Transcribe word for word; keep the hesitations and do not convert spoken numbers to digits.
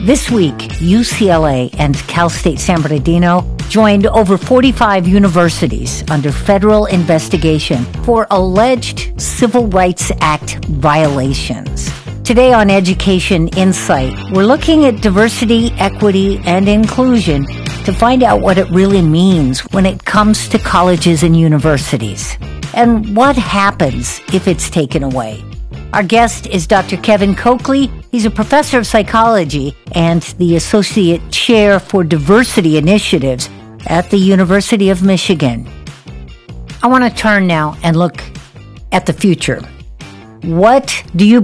This week, U C L A and Cal State San Bernardino joined over forty-five universities under federal investigation for alleged Civil Rights Act violations. Today on Education Insight, we're looking at diversity, equity, and inclusion to find out what it really means when it comes to colleges and universities, and what happens if it's taken away. Our guest is Doctor Kevin Coakley. He's a professor of psychology and the Associate Chair for Diversity Initiatives at the University of Michigan. I want to turn now and look at the future. What do you